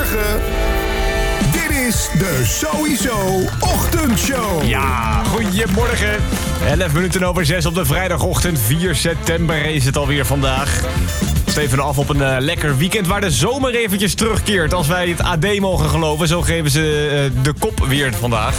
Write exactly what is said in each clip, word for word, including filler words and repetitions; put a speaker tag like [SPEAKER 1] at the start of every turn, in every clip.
[SPEAKER 1] Goedemorgen. Dit is de Sowieso Ochtendshow.
[SPEAKER 2] Ja, goedemorgen. elf minuten over zes op de vrijdagochtend. vier september is het alweer vandaag. Steven af op een uh, lekker weekend waar de zomer eventjes terugkeert. Als wij het A D mogen geloven, zo geven ze uh, de kop weer vandaag.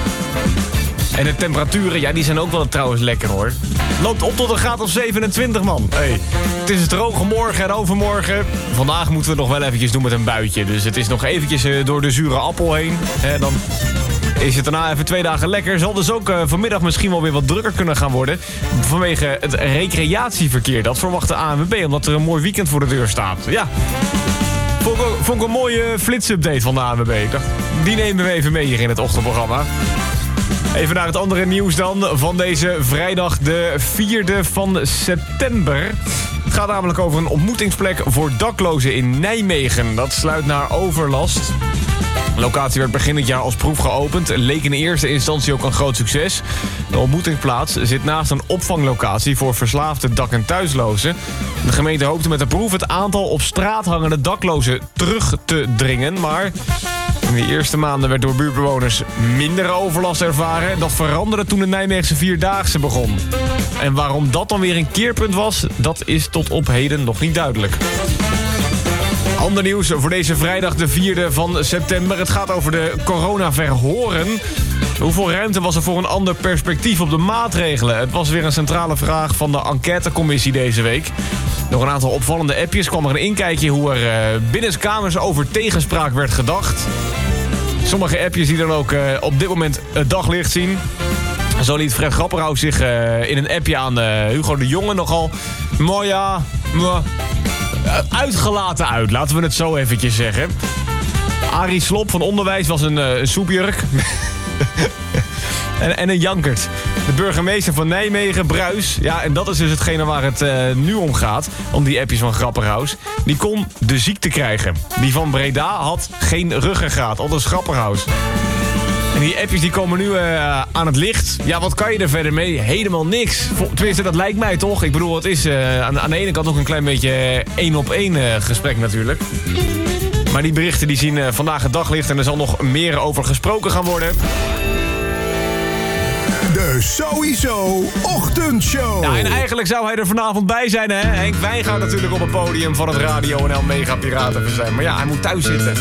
[SPEAKER 2] En de temperaturen, ja, die zijn ook wel trouwens lekker hoor. Loopt op tot een graad of zevenentwintig, man. Hey, het is droog morgen en overmorgen. Vandaag moeten we nog wel eventjes doen met een buitje. Dus het is nog eventjes uh, door de zure appel heen. Hè, dan is het daarna even twee dagen lekker. Zal dus ook uh, vanmiddag misschien wel weer wat drukker kunnen gaan worden. Vanwege het recreatieverkeer. Dat verwacht de A N W B, omdat er een mooi weekend voor de deur staat. Ja. Vond ik, vond ik een mooie flitsupdate van de A N W B. Ik dacht, die nemen we even mee hier in het ochtendprogramma. Even naar het andere nieuws dan van deze vrijdag de vierde van september. Het gaat namelijk over een ontmoetingsplek voor daklozen in Nijmegen. Dat sluit naar overlast. De locatie werd begin dit jaar als proef geopend. Leek in de eerste instantie ook een groot succes. De ontmoetingsplaats zit naast een opvanglocatie voor verslaafde dak- en thuislozen. De gemeente hoopte met de proef het aantal op straat hangende daklozen terug te dringen. Maar in de eerste maanden werd door buurtbewoners minder overlast ervaren. Dat veranderde toen de Nijmeegse Vierdaagse begon. En waarom dat dan weer een keerpunt was, dat is tot op heden nog niet duidelijk. Ander nieuws voor deze vrijdag de vierde van september. Het gaat over de coronaverhoren. Hoeveel ruimte was er voor een ander perspectief op de maatregelen? Het was weer een centrale vraag van de enquêtecommissie deze week. Door een aantal opvallende appjes kwam er een inkijkje hoe er uh, binnenskamers over tegenspraak werd gedacht. Sommige appjes die dan ook uh, op dit moment het daglicht zien. Zo liet Fred Grapperhaus zich uh, in een appje aan uh, Hugo de Jonge nogal mooi ja, uh, uitgelaten uit. Laten we het zo eventjes zeggen. Arie Slob van Onderwijs was een, uh, een soepjurk. en, en een jankert. De burgemeester van Nijmegen, Bruis. Ja, en dat is dus hetgene waar het uh, nu om gaat. Om die appjes van Grapperhaus. Die kon de ziekte krijgen. Die van Breda had geen ruggengraat. Aldus Grapperhaus. En die appjes die komen nu uh, aan het licht. Ja, wat kan je er verder mee? Helemaal niks. Tenminste, dat lijkt mij toch. Ik bedoel, het is uh, aan, aan de ene kant ook een klein beetje één op één uh, gesprek natuurlijk. Maar die berichten die zien uh, vandaag het daglicht. En er zal nog meer over gesproken gaan worden.
[SPEAKER 1] De Sowieso Ochtendshow.
[SPEAKER 2] Ja, en eigenlijk zou hij er vanavond bij zijn, hè? Henk Wijngaard natuurlijk op het podium van het Radio N L Mega Piraten zijn. Maar ja, hij moet thuis zitten.